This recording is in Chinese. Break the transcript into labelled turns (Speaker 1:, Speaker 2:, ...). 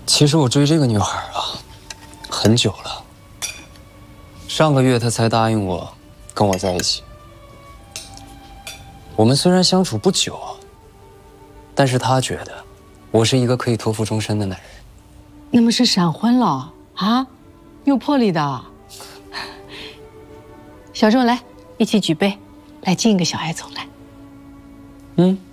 Speaker 1: 其实我追这个女孩啊，很久了。上个月她才答应我跟我在一起。我们虽然相处不久，但是她觉得我是一个可以托付终身的男人。
Speaker 2: 那么是闪婚了啊？有魄力的。小仲来，一起举杯，来敬一个小爱总来。
Speaker 1: 嗯。